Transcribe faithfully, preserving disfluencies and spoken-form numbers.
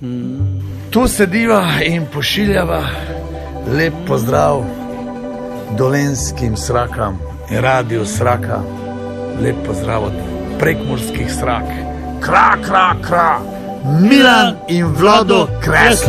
Tu sediva in pošiljava lep pozdrav dolenjskim Srakam in radiju Sraka. Lep pozdrav od prekmurskih Srak. Kra, kra, kra, Milan in Vlado Kresler.